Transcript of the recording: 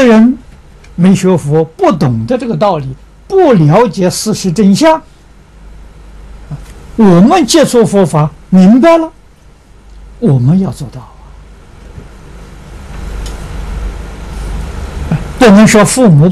人没学佛，不懂得这个道理，不了解事实真相。我们接触佛法明白了，我们要做到啊，不能说父母